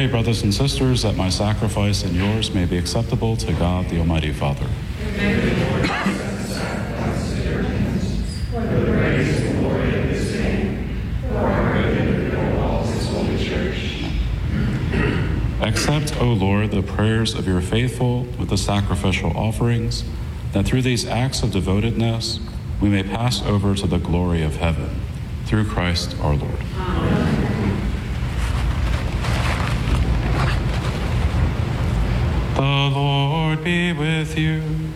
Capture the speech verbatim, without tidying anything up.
Pray, brothers and sisters, that my sacrifice and yours may be acceptable to God, the Almighty Father. Accept, O Lord, the prayers of your faithful with the sacrificial offerings, that through these acts of devotedness we may pass over to the glory of heaven. Through Christ our Lord. Amen. The Lord be with you.